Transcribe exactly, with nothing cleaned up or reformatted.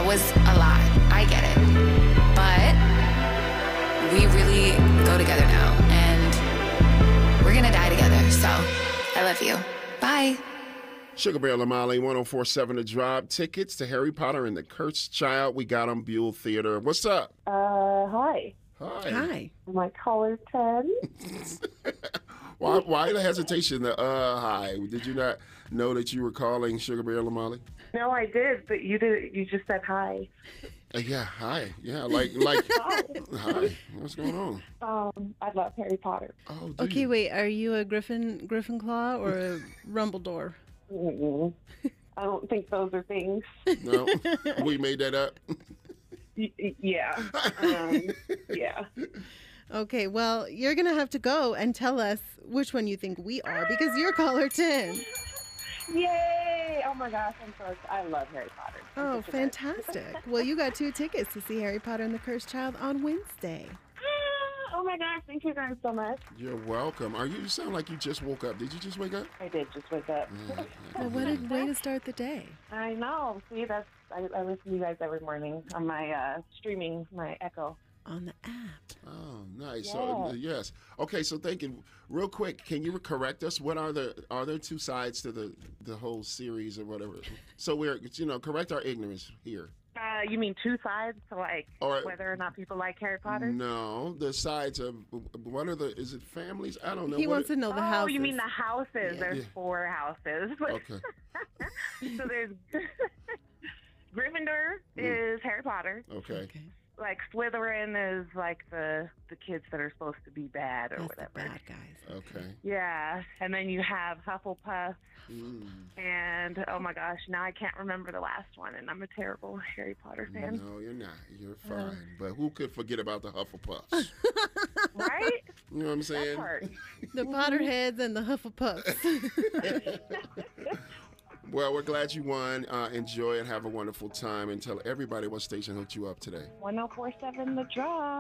was a lot. I get it. But we really go together now, and we're gonna die together. So I love you. Bye. Sugar Bear Lamali, one oh four point seven The Drive. Tickets to Harry Potter and the Cursed Child. We got them, Buell Theater. What's up? Uh, hi. Hi. Hi. Am I caller ten? why, why the hesitation? The, uh, hi. Did you not know that you were calling Sugar Bear Lamali? No, I did, but you did. You just said hi. Uh, yeah, hi. Yeah, like, like, Hi. hi. What's going on? Um, I love Harry Potter. Oh, do Okay, you? wait. Are you a Griffin Griffin Claw or a Rumbledore? Mm-mm. I don't think those are things. No, we made that up. Y- y- yeah. Um, yeah. Okay, well, you're going to have to go and tell us which one you think we are because you're caller ten. Yay! Oh my gosh, I'm so excited. I love Harry Potter. I'm Oh, such a nerd. fantastic. Well, you got two tickets to see Harry Potter and the Cursed Child on Wednesday. Ah, oh my gosh, thank you guys so much. You're welcome. Are you, you sound like you just woke up. Did you just wake up? I did just wake up. Yeah, Well, what a way to start the day. I know. See, that's I, I listen to you guys every morning on my uh, streaming, my Echo. On the app. Oh, nice. So, Yeah. yes. Okay, so thinking real quick, can you correct us? What are the are there two sides to the the whole series or whatever? So we're you know correct our ignorance here. Uh, you mean two sides to like All right. whether or not people like Harry Potter? No, the sides of what are the? Is it families? I don't know. He What wants it- to know the Oh, houses. you mean the houses? Yeah. There's Yeah. four houses. Okay. So there's Gryffindor Mm. is Harry Potter. Okay. Okay. Like Slytherin is like the the kids that are supposed to be bad or That's whatever. the bad guys. Okay. Yeah, and then you have Hufflepuff, Mm. and oh my gosh, now I can't remember the last one, and I'm a terrible Harry Potter fan. No, you're not. You're fine. But who could forget about the Hufflepuffs? Right? You know what I'm That saying? part. The Potterheads and the Hufflepuffs. Well, we're glad you won. Uh, enjoy it. Have a wonderful time. And tell everybody what station hooked you up today. one oh four point seven The Draw.